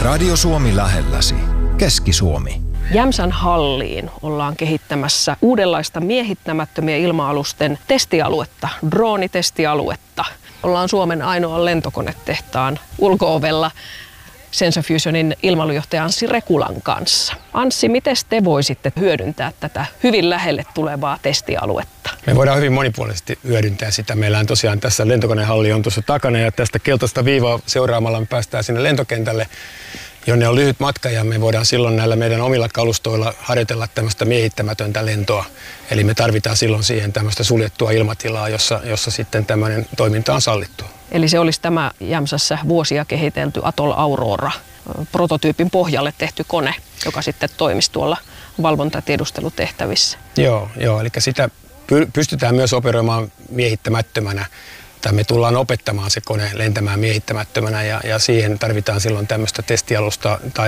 Radio Suomi lähelläsi. Keski-Suomi. Jämsän halliin ollaan kehittämässä uudenlaista miehittämättömien ilma-alusten testialuetta, droonitestialuetta. Ollaan Suomen ainoan lentokonetehtaan ulko-ovella Sensafusionin ilmailujohtaja Anssi Rekulan kanssa. Anssi, miten te voisitte hyödyntää tätä hyvin lähelle tulevaa testialuetta? Me voidaan hyvin monipuolisesti hyödyntää sitä. Meillä on tosiaan tässä lentokonehalli on tuossa takana ja tästä keltaista viivaa seuraamalla me päästään sinne lentokentälle, jonne on lyhyt matka ja me voidaan silloin näillä meidän omilla kalustoilla harjoitella tämmöistä miehittämätöntä lentoa. Eli me tarvitaan silloin siihen tämmöistä suljettua ilmatilaa, jossa sitten tämmöinen toiminta on sallittua. Eli se olisi tämä Jämsässä vuosia kehitelty Atoll Aurora prototyypin pohjalle tehty kone, joka sitten toimisi tuolla valvontatiedustelutehtävissä. Joo, eli sitä pystytään myös operoimaan miehittämättömänä. Tai me tullaan opettamaan se kone lentämään miehittämättömänä ja siihen tarvitaan silloin tämmöistä testialusta tai